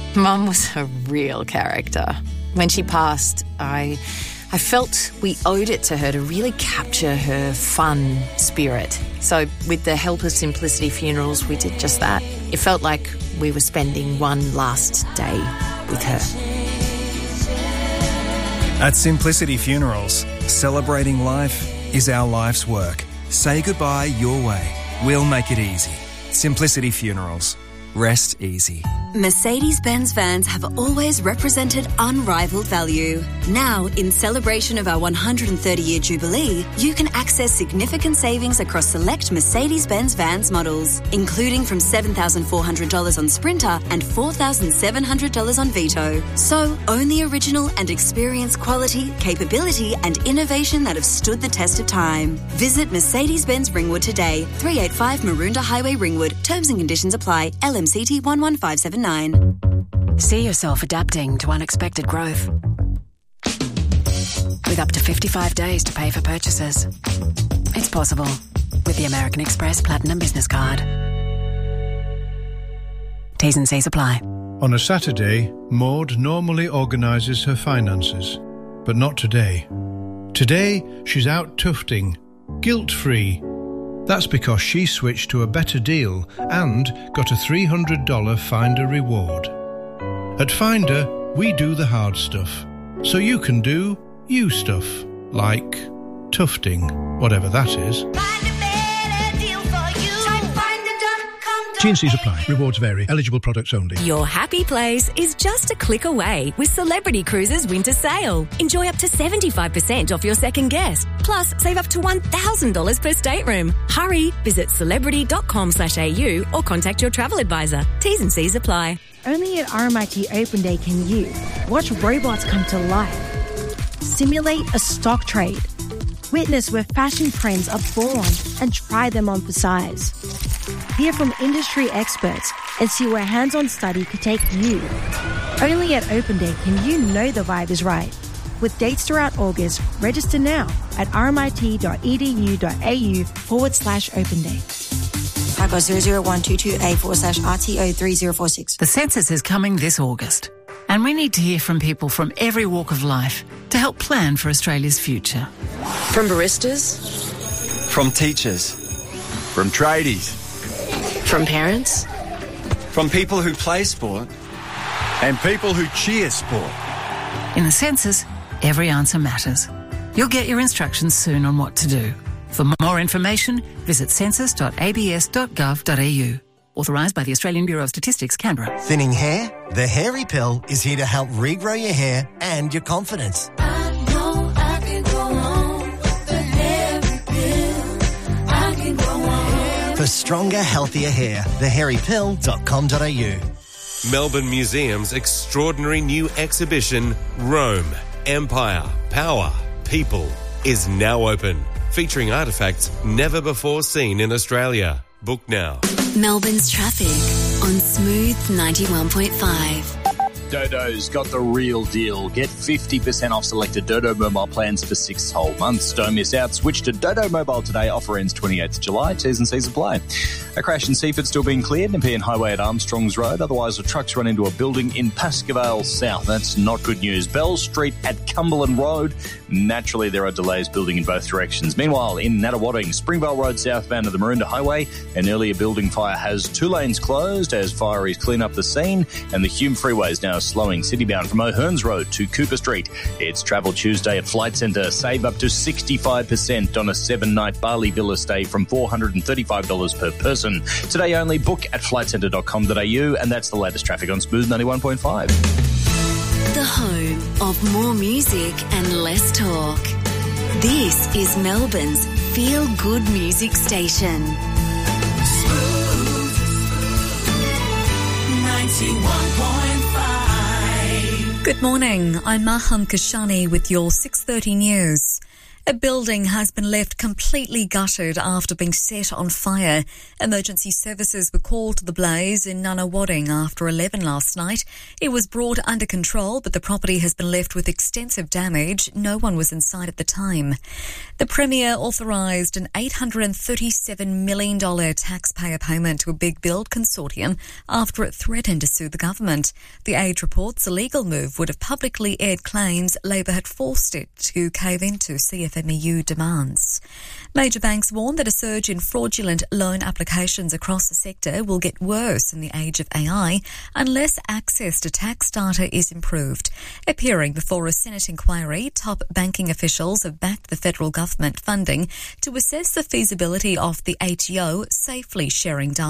Mum was a real character. When she passed, I felt we owed it to her to really capture her fun spirit. So with the help of Simplicity Funerals, we did just that. It felt like we were spending one last day with her. At Simplicity Funerals, celebrating life is our life's work. Say goodbye your way. We'll make it easy. Simplicity Funerals. Rest easy. Mercedes-Benz vans have always represented unrivaled value. Now, in celebration of our 130-year jubilee, you can access significant savings across select Mercedes-Benz vans models, including from $7,400 on Sprinter and $4,700 on Vito. So, own the original and experience quality, capability and innovation that have stood the test of time. Visit Mercedes-Benz Ringwood today, 385 Maroondah Highway, Ringwood. Terms and conditions apply. LMCT 11579. See yourself adapting to unexpected growth. With up to 55 days to pay for purchases. It's possible with the American Express Platinum Business Card. T's and C's apply. On a Saturday, Maud normally organises her finances, but not today. Today, she's out tufting, guilt-free. That's because she switched to a better deal and got a $300 Finder reward. At Finder, we do the hard stuff, so you can do you stuff, like tufting, whatever that is. T&Cs apply. Rewards vary. Eligible products only. Your happy place is just a click away with Celebrity Cruises Winter Sale. Enjoy up to 75% off your second guest. Plus, save up to $1,000 per stateroom. Hurry, visit celebrity.com/au or contact your travel advisor. T's and C's apply. Only at RMIT Open Day can you watch robots come to life, simulate a stock trade, witness where fashion trends are born and try them on for size. Hear from industry experts and see where hands-on study could take you. Only at Open Day can you know the vibe is right. With dates throughout August, register now at rmit.edu.au/Open Day. Typo 00122A/RTO3046. The census is coming this August, and we need to hear from people from every walk of life to help plan for Australia's future. From baristas, from teachers, from tradies, from parents, from people who play sport, and people who cheer sport. In the census, every answer matters. You'll get your instructions soon on what to do. For more information, visit census.abs.gov.au. Authorised by the Australian Bureau of Statistics, Canberra. Thinning hair? The Hairy Pill is here to help regrow your hair and your confidence. I know I can go on with the Hairy Pill. I can go on. For stronger, healthier hair, thehairypill.com.au. Melbourne Museum's extraordinary new exhibition, Rome, Empire, Power, People, is now open, featuring artefacts never before seen in Australia. Book now. Melbourne's traffic on Smooth 91.5. Dodo's got the real deal. Get 50% off selected Dodo mobile plans for 6 whole months. Don't miss out. Switch to Dodo Mobile today. Offer ends 28th July. T's and C's apply. A crash in Seaford still being cleared. Nepean Highway at Armstrongs Road. Otherwise, the trucks run into a building in Pascoe South. That's not good news. Bell Street at Cumberland Road. Naturally, there are delays building in both directions. Meanwhile, in Nunawading, Springvale Road southbound of the Maroondah Highway, an earlier building fire has 2 lanes closed as fireys clean up the scene, and the Hume Freeway is now slowing citybound from O'Hearns Road to Cooper Street. It's Travel Tuesday at Flight Centre. Save up to 65% on a 7-night Bali Villa stay from $435 per person. Today only. Book at flightcentre.com.au, and that's the latest traffic on Smooth 91.5. The home of more music and less talk. This is Melbourne's feel-good music station. Smooth 91.5. Good morning. I'm Mahan Kashani with your 6:30 news. A building has been left completely gutted after being set on fire. Emergency services were called to the blaze in Nunawading after 11 last night. It was brought under control, but the property has been left with extensive damage. No one was inside at the time. The Premier authorised an $837 million taxpayer payment to a big build consortium after it threatened to sue the government. The Age reports a legal move would have publicly aired claims Labor had forced it to cave into CFMEU demands. Major banks warn that a surge in fraudulent loan applications across the sector will get worse in the age of AI unless access to tax data is improved. Appearing before a Senate inquiry, top banking officials have backed the federal government funding to assess the feasibility of the ATO safely sharing data